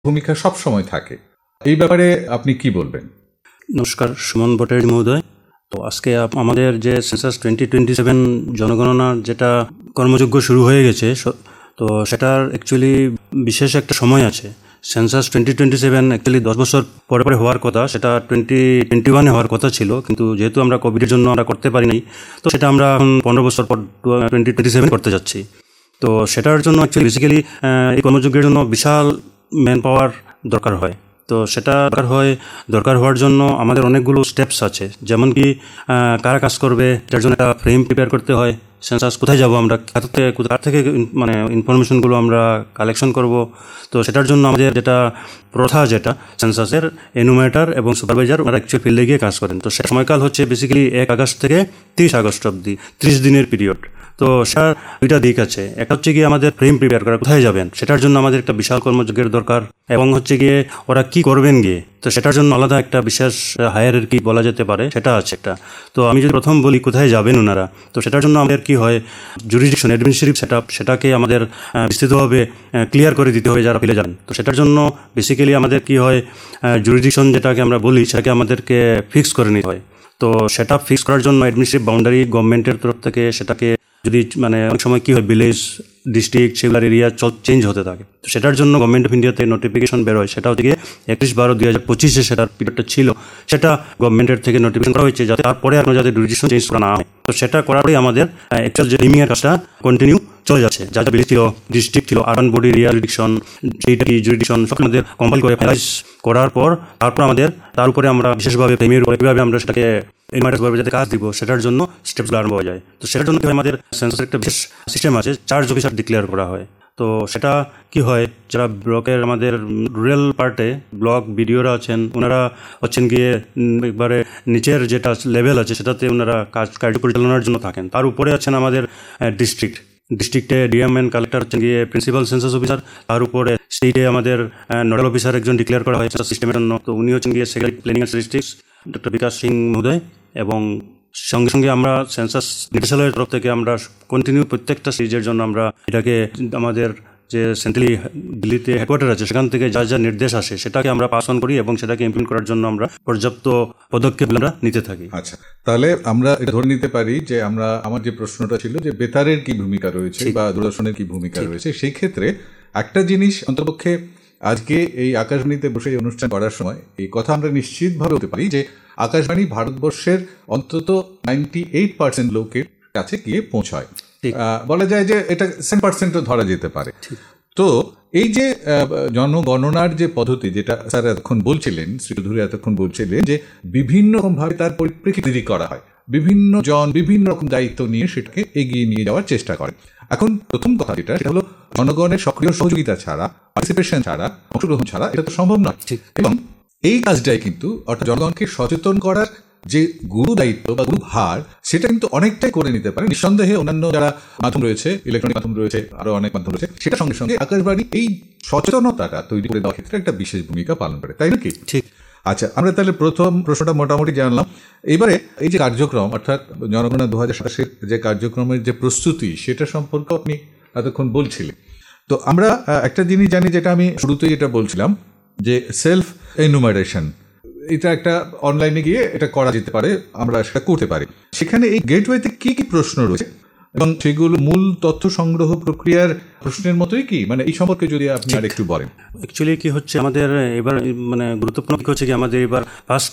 ভূমিকা সবসময় থাকে। এই ব্যাপারে আপনি কি বলবেন? নমস্কার, সুমন ভট্টাচার্য মহোদয়। তো আজকে আমাদের যে সেন্সাস 2027 জনগণনার যেটা কর্মযজ্ঞ শুরু হয়ে গেছে, তো সেটার অ্যাকচুয়ালি বিশেষ একটা সময় আছে। সেন্সাস 2027 অ্যাকচুয়ালি 10 বছর পরে পরে হওয়ার কথা, সেটা 2021 হওয়ার কথা ছিল, কিন্তু যেহেতু আমরা কোভিডের জন্য আমরা করতে পারিনি, তো সেটা আমরা এখন 15 বছর পর 2027 করতে যাচ্ছি। তো সেটার জন্য অ্যাকচুয়ালি বেসিক্যালি এই কর্মযজ্ঞের জন্য বিশাল ম্যান পাওয়ার দরকার হয়। তো সেটা দরকার হওয়ার জন্য আমাদের অনেকগুলো স্টেপস আছে, যেমন কি কারা কাজ করবে, যার জন্য একটা ফ্রেম প্রিপেয়ার করতে হয়। সেন্সাস কোথায় যাব আমরা, কার থেকে মানে ইনফরমেশনগুলো আমরা কালেকশন করব। তো সেটার জন্য আমাদের যেটা প্রথা, যেটা সেন্সাসের এনুমারেটর এবং সুপারভাইজার ওরা অ্যাকচুয়াল ফিল্ডে গিয়ে কাজ করেন। তো সে সময়কাল হচ্ছে বেসিক্যালি 1 আগস্ট থেকে 30 আগস্ট অবধি, 30 দিনের পিরিয়ড। তো সেটার দুইটা দিক আছে। একটা হচ্ছে গিয়ে আমাদের ফ্রেম প্রিপেয়ার করা, কোথায় যাবেন সেটার জন্য আমাদের একটা বিশাল কর্মযজ্ঞের দরকার, এবং হচ্ছে গিয়ে ওরা কি করবেন গিয়ে, তো সেটার জন্য আলাদা একটা বিশেষ হায়ারার্কি বলা যেতে পারে, সেটা আছে একটা। তো আমি যদি প্রথম বলি কোথায় যাবেন ওনারা, তো সেটার জন্য আমাদের কি হয়, জুরিডিকশন অ্যাডমিনিস্ট্রেটিভ সেটআপ, সেটাকে আমাদের বিস্তৃতভাবে ক্লিয়ার করে দিতে হবে যারা ফিলে যান। তো সেটার জন্য বেসিক্যালি আমাদের কি হয়, জুরিডিকশন যেটাকে আমরা বলি সেটাকে আমাদেরকে ফিক্স করে নিতে হয়। তো সেটা ফিক্স করার জন্য অ্যাডমিনিস্ট্রেটিভ বাউন্ডারি গভর্নমেন্টের তরফ থেকে সেটাকে যদি মানে অনেক সময় কী হয়, ভিলেজ, ডিস্ট্রিক্ট, সেগুলার এরিয়া চেঞ্জ হতে থাকে। তো সেটার জন্য গভর্নমেন্ট অফ ইন্ডিয়াতে নোটিফিকেশন বেরোয়, সেটা হচ্ছে গিয়ে 31/12/2025 সেটার পিরিয়ডটা ছিল, সেটা গভর্নমেন্টের থেকে নোটিফিকেশন করা হয়েছে, যাতে তারপরে আপনার যাতে জুরিডিকশন চেঞ্জ করা না হয়। তো সেটা করার পরে আমাদের অ্যাকচুয়াল যে লিমিয়ার কাজটা কন্টিনিউ চলে যাচ্ছে। যা যা ভিলেজ ছিল, ডিস্ট্রিক্ট ছিল, urban body, area jurisdiction, jurisdiction সব আমাদের কম্পাইল করে ফাইনালাইজ করার পর তারপর আমাদের তার উপরে আমরা বিশেষভাবে প্রেমিয়ার করে কীভাবে আমরা সেটাকে এনভায়রনমেন্ট যাতে কাজ দিব, সেটার জন্য স্টেপসগুলো আরম্ভ হয়ে যায়। তো সেটার জন্য আমাদের সেন্সাসের একটা বিশেষ সিস্টেম আছে, চার্জ অফিসার ডিক্লেয়ার করা হয়। তো সেটা কি হয়, যারা ব্লকের আমাদের রুরাল পার্টে ব্লক বিডিওরা আছেন, ওনারা হচ্ছেন গিয়ে একবারে নিচের যেটা লেভেল আছে সেটাতে ওনারা কার্য পরিচালনার জন্য থাকেন। তার উপরে আছেন আমাদের ডিস্ট্রিক্টে ডিএম এন্ড কালেক্টর হচ্ছেন গিয়ে প্রিন্সিপাল সেন্সাস অফিসার। তার উপরে স্টেটে আমাদের নোডাল অফিসার একজন ডিক্লেয়ার করা হয়েছে সিস্টেমের জন্য। তো উনি হচ্ছেন গিয়ে secretary planning and statistics doctor বিকাশ সিং মহোদয়। এবং সঙ্গে সঙ্গে আমরা সেন্সাস নির্দেশালয়ের তরফ থেকে আমরা কন্টিনিউ প্রত্যেকটা সিরিজের জন্য আমরা এটাকে আমাদের যে সেন্ট্রালি দিল্লিতে হেডকোয়ার্টার আছে সেখান থেকে যা যা নির্দেশ আসে সেটাকে আমরা পাস অন করি, এবং সেটাকে ইমপ্লিমেন্ট করার জন্য আমরা পর্যাপ্ত পদক্ষেপ আমরা নিতে থাকি। আচ্ছা, তাহলে আমরা এটা ধরে নিতে পারি যে আমার যে প্রশ্নটা ছিল যে বেতারের কি ভূমিকা রয়েছে বা দূরদর্শনের কি ভূমিকা রয়েছে, সেই ক্ষেত্রে একটা জিনিস অন্ততপক্ষে আজকে এই আকাশবাণীতে বসে এই অনুষ্ঠান করার সময় এই কথা আমরা নিশ্চিতভাবে হতে পারি যে আকাশবাণী ভারতবর্ষের অন্তত 98% লোকের কাছে গিয়ে পৌঁছায়। বলা যায় যে এটা 10%ও ধরা যেতে পারে। তো এই যে জনগণনার যে পদ্ধতি, যেটা স্যার এতক্ষণ বলছিলেন, শ্রী চৌধুরী এতক্ষণ বলছিলেন যে বিভিন্ন রকমভাবে তার পরিপ্রেক্ষিত তৈরি করা হয়, বিভিন্ন জন বিভিন্ন রকম দায়িত্ব নিয়ে সেটাকে এগিয়ে নিয়ে যাওয়ার চেষ্টা করে। এখন প্রথম কথা যেটা, সেটা হলো জনগণের সক্রিয় সহযোগিতা ছাড়া, পার্টিসিপেশন ছাড়া, অংশগ্রহণ ছাড়া এটা তো সম্ভব নয়। এবং এই কাজটাই কিন্তু অর্থাৎ জনগণকে সচেতন করার যে গুরু দায়িত্ব বা গুরু ভার, সেটা কিন্তু অনেকটাই করে নিতে পারে নিঃসন্দেহে অন্যান্য যারা মাধ্যম রয়েছে, ইলেকট্রনিক মাধ্যম রয়েছে, আরো অনেক মাধ্যম রয়েছে, সেটার সঙ্গে সঙ্গে আকাশবাণী এই সচেতনতাটা তৈরি করে দেওয়ার ক্ষেত্রে একটা বিশেষ ভূমিকা পালন করে, তাই নাকি? ঠিক। আচ্ছা, আমরা তাহলে প্রথম প্রশ্নটা মোটামুটি জানলাম। এবারে এই যে কার্যক্রম, অর্থাৎ জনগণনা 2027 যে কার্যক্রমের যে প্রস্তুতি, সেটা সম্পর্কে আপনি এতক্ষণ বলছিলেন। তো আমরা একটা জিনিস জানি, যেটা আমি শুরুতেই এটা বলছিলাম, যে সেলফ এনুমারেশন, এটা একটা অনলাইনে গিয়ে এটা করা যেতে পারে, আমরা সেটা করতে পারি। সেখানে এই গেটওয়েতে কি কি প্রশ্ন রয়েছে এবং সেগুলো মূল তথ্য সংগ্রহ প্রক্রিয়ার প্রশ্নের মতোই কি, মানে এই সম্পর্কে যদি আপনি আর একটু বলেন। অ্যাকচুয়ালি কি হচ্ছে আমাদের এবার, মানে গুরুত্বপূর্ণ কি হচ্ছে কি, আমাদের এবার ফার্স্ট